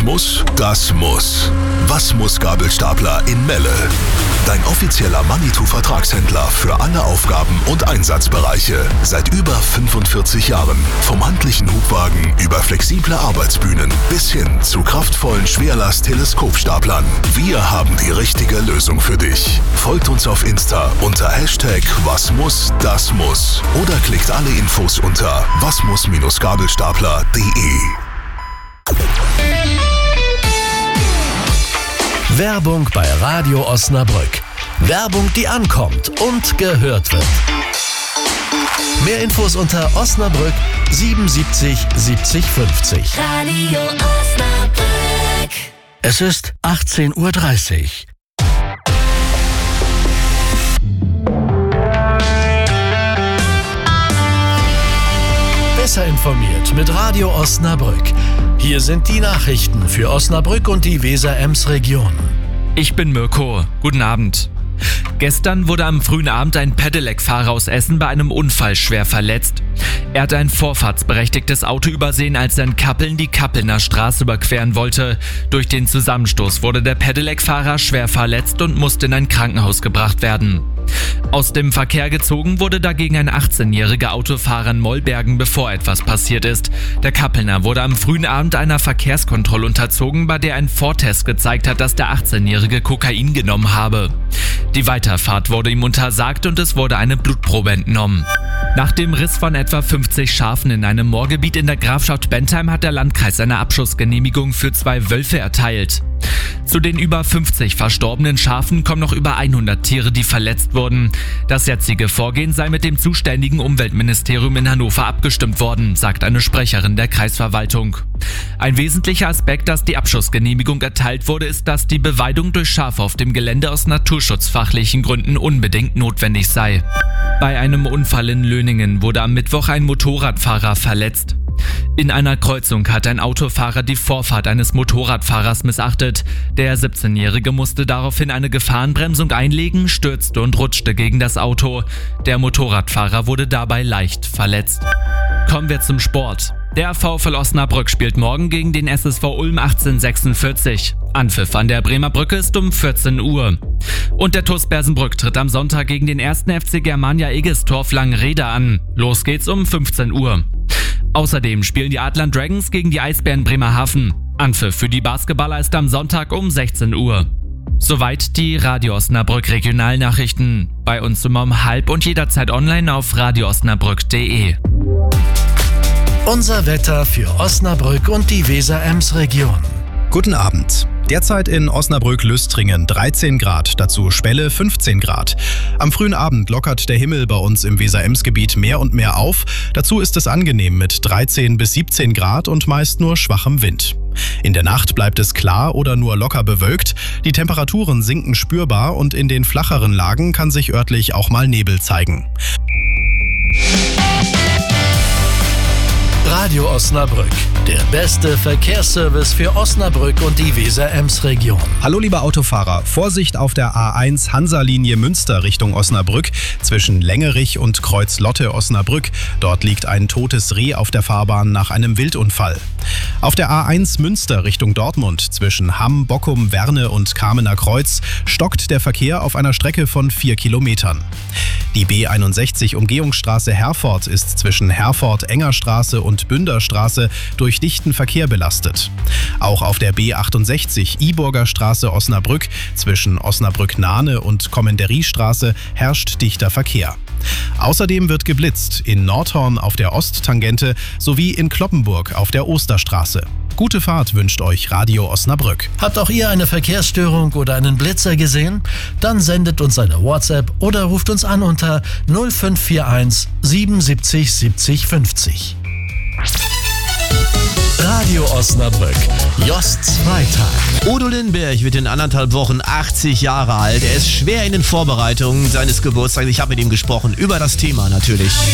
Was muss, das muss. Was muss Gabelstapler in Melle? Dein offizieller Manitou-Vertragshändler für alle Aufgaben und Einsatzbereiche. Seit über 45 Jahren. Vom handlichen Hubwagen über flexible Arbeitsbühnen bis hin zu kraftvollen Schwerlast-Teleskopstaplern. Wir haben die richtige Lösung für dich. Folgt uns auf Insta unter Hashtag Was muss, das muss. Oder klickt alle Infos unter wasmuss-gabelstapler.de. Werbung bei Radio Osnabrück. Werbung, die ankommt und gehört wird. Mehr Infos unter Osnabrück 77 70 50. Radio Osnabrück. Es ist 18:30 Uhr. Besser informiert mit Radio Osnabrück. Hier sind die Nachrichten für Osnabrück und die Weser-Ems-Region. Ich bin Mirko. Guten Abend. Gestern wurde am frühen Abend ein Pedelec-Fahrer aus Essen bei einem Unfall schwer verletzt. Er hat ein vorfahrtsberechtigtes Auto übersehen, als er in Kappeln die Kappelner Straße überqueren wollte. Durch den Zusammenstoß wurde der Pedelec-Fahrer schwer verletzt und musste in ein Krankenhaus gebracht werden. Aus dem Verkehr gezogen wurde dagegen ein 18-jähriger Autofahrer in Mollbergen, bevor etwas passiert ist. Der Kappelner wurde am frühen Abend einer Verkehrskontrolle unterzogen, bei der ein Vortest gezeigt hat, dass der 18-jährige Kokain genommen habe. Die Weiterfahrt wurde ihm untersagt und es wurde eine Blutprobe entnommen. Nach dem Riss von etwa 50 Schafen in einem Moorgebiet in der Grafschaft Bentheim hat der Landkreis eine Abschussgenehmigung für 2 Wölfe erteilt. Zu den über 50 verstorbenen Schafen kommen noch über 100 Tiere, die verletzt wurden. Das jetzige Vorgehen sei mit dem zuständigen Umweltministerium in Hannover abgestimmt worden, sagt eine Sprecherin der Kreisverwaltung. Ein wesentlicher Aspekt, dass die Abschussgenehmigung erteilt wurde, ist, dass die Beweidung durch Schafe auf dem Gelände aus naturschutzfachlichen Gründen unbedingt notwendig sei. Bei einem Unfall in Löningen wurde am Mittwoch ein Motorradfahrer verletzt. In einer Kreuzung hat ein Autofahrer die Vorfahrt eines Motorradfahrers missachtet. Der 17-Jährige musste daraufhin eine Gefahrenbremsung einlegen, stürzte und rutschte gegen das Auto. Der Motorradfahrer wurde dabei leicht verletzt. Kommen wir zum Sport. Der VfL Osnabrück spielt morgen gegen den SSV Ulm 1846. Anpfiff an der Bremer Brücke ist um 14 Uhr. Und der TuS Bersenbrück tritt am Sonntag gegen den 1. FC Germania Egestorf Langrede an. Los geht's um 15 Uhr. Außerdem spielen die Adlern Dragons gegen die Eisbären Bremerhaven. Anpfiff für die Basketballer ist am Sonntag um 16 Uhr. Soweit die Radio Osnabrück Regionalnachrichten. Bei uns immer um 12:30 und jederzeit online auf radioosnabrück.de. Unser Wetter für Osnabrück und die Weser-Ems-Region. Guten Abend. Derzeit in Osnabrück-Lüstringen 13 Grad, dazu Spelle 15 Grad. Am frühen Abend lockert der Himmel bei uns im Weser-Ems-Gebiet mehr und mehr auf. Dazu ist es angenehm mit 13 bis 17 Grad und meist nur schwachem Wind. In der Nacht bleibt es klar oder nur locker bewölkt. Die Temperaturen sinken spürbar und in den flacheren Lagen kann sich örtlich auch mal Nebel zeigen. Radio Osnabrück, der beste Verkehrsservice für Osnabrück und die Weser-Ems-Region. Hallo liebe Autofahrer, Vorsicht auf der A1 Hansa-Linie Münster Richtung Osnabrück zwischen Längerich und Kreuz-Lotte Osnabrück. Dort liegt ein totes Reh auf der Fahrbahn nach einem Wildunfall. Auf der A1 Münster Richtung Dortmund zwischen Hamm, Bockum, Werne und Kamener Kreuz stockt der Verkehr auf einer Strecke von 4 Kilometern. Die B61 Umgehungsstraße Herford ist zwischen Herford Engerstraße und Bünderstraße durch dichten Verkehr belastet. Auch auf der B68 Iburger Straße Osnabrück zwischen Osnabrück-Nahne und Kommanderiestraße herrscht dichter Verkehr. Außerdem wird geblitzt in Nordhorn auf der Osttangente sowie in Cloppenburg auf der Osterstraße. Gute Fahrt wünscht euch Radio Osnabrück. Habt auch ihr eine Verkehrsstörung oder einen Blitzer gesehen? Dann sendet uns eine WhatsApp oder ruft uns an unter 0541 77 70 50. Radio Osnabrück, Josts Freitag. Udo Lindenberg wird in 1,5 Wochen 80 Jahre alt. Er ist schwer in den Vorbereitungen seines Geburtstags. Ich habe mit ihm gesprochen über das Thema natürlich.